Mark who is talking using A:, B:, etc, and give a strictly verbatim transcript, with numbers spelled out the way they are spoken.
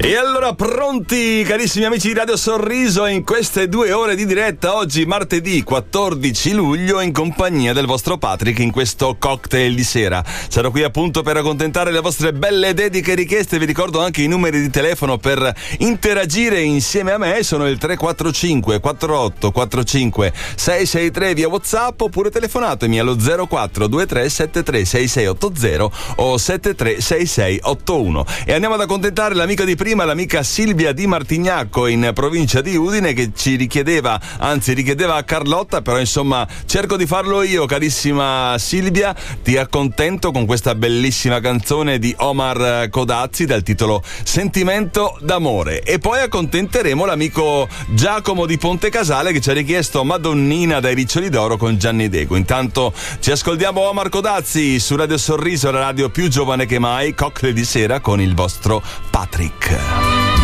A: E allora pronti carissimi amici di Radio Sorriso in queste due ore di diretta oggi martedì quattordici luglio in compagnia del vostro Patrick in questo cocktail di sera. Sarò qui appunto per accontentare le vostre belle dediche e richieste. Vi ricordo anche i numeri di telefono per interagire insieme a me, sono il tre quattro cinque quattro otto quattro cinque sei sei tre via WhatsApp, oppure telefonatemi allo zero quattro due tre sette tre sei sei otto zero o sette tre sei sei otto uno. E andiamo ad accontentare l'amica di prima, l'amica Silvia di Martignacco in provincia di Udine, che ci richiedeva, anzi richiedeva a Carlotta, però insomma cerco di farlo io. Carissima Silvia, ti accontento con questa bellissima canzone di Omar Codazzi dal titolo Sentimento d'amore, e poi accontenteremo l'amico Giacomo di Ponte Casale che ci ha richiesto Madonnina dai Riccioli d'Oro con Gianni Dego. Intanto ci ascoltiamo Omar Codazzi su Radio Sorriso, la radio più giovane che mai, cocktail di sera con il vostro Patrick.